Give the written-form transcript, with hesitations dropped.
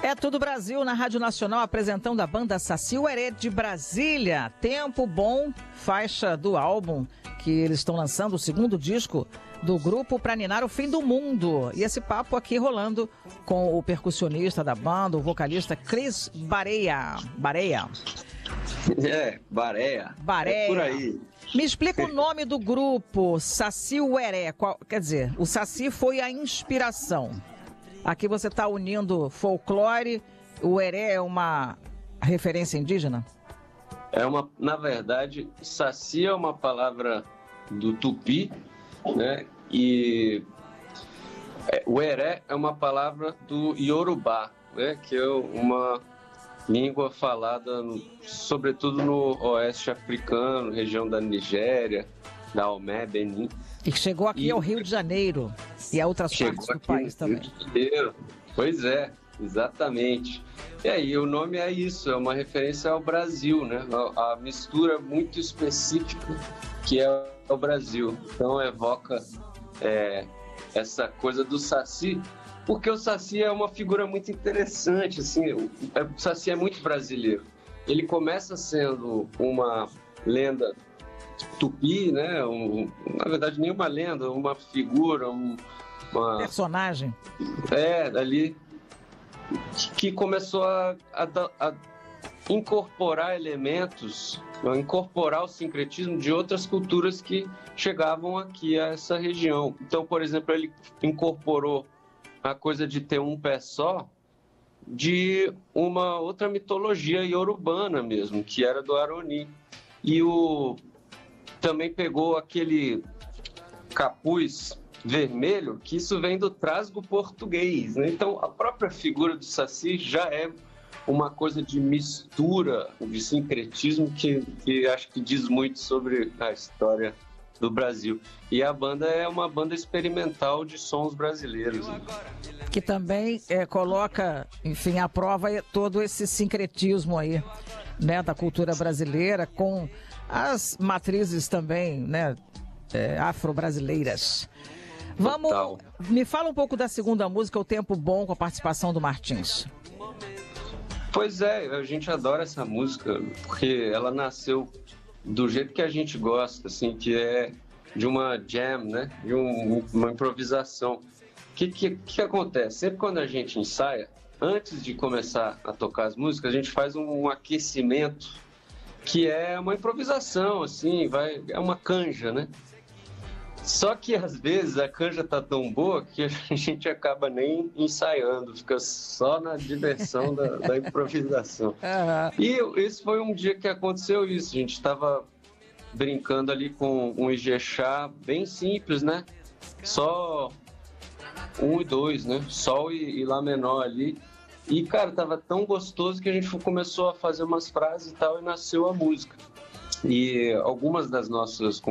É Tudo Brasil na Rádio Nacional, apresentando a banda Saci Uerê de Brasília. Tempo Bom, faixa do álbum que eles estão lançando, o segundo disco do grupo Pra Ninar o Fim do Mundo. E esse papo aqui rolando com o percussionista da banda, o vocalista Cris Bareia. Bareia. Bareia. Bareia. É por aí. Me explica o nome do grupo, Saci Uerê. Quer dizer, o Saci foi a inspiração. Aqui você está unindo folclore, o Uerê é uma referência indígena? Na verdade, Saci é uma palavra do Tupi, né? E o Uerê é uma palavra do Yorubá, né? Que é uma língua falada, sobretudo no oeste africano, região da Nigéria, da Omé, Benin. E que chegou aqui ao Rio de Janeiro e a outras partes do país também. Rio de Janeiro. Pois é, exatamente. E aí, o nome é isso, é uma referência ao Brasil, né? A mistura muito específica que é o Brasil. Então, evoca essa coisa do Saci, porque o Saci é uma figura muito interessante, assim, o Saci é muito brasileiro. Ele começa sendo uma lenda tupi, né? Na verdade, nem uma lenda, uma figura, uma personagem. Ali que começou a incorporar elementos, a incorporar o sincretismo de outras culturas que chegavam aqui a essa região. Então, por exemplo, ele incorporou a coisa de ter um pé só de uma outra mitologia iorubana mesmo, que era do Aroni. E também pegou aquele capuz vermelho, que isso vem do trasgo português, né? Então, a própria figura do Saci já é uma coisa de mistura, de sincretismo, que acho que diz muito sobre a história do Brasil. E a banda é uma banda experimental de sons brasileiros, né? Que também coloca, enfim, à prova todo esse sincretismo aí, né, da cultura brasileira, com as matrizes também, né, afro-brasileiras. Me fala um pouco da segunda música, O Tempo Bom, com a participação do Martins. Pois é, a gente adora essa música, porque ela nasceu do jeito que a gente gosta, assim, que é de uma jam, né, de uma improvisação. O que acontece? Sempre quando a gente ensaia, antes de começar a tocar as músicas, a gente faz um aquecimento, que é uma improvisação, assim, é uma canja, né? Só que às vezes a canja tá tão boa que a gente acaba nem ensaiando, fica só na diversão da improvisação. E esse foi um dia que aconteceu isso, a gente estava brincando ali com um Ijexá bem simples, né? Só 1 e 2, né? Sol e Lá menor ali. E, cara, tava tão gostoso que a gente começou a fazer umas frases e tal, e nasceu a música. E algumas das nossas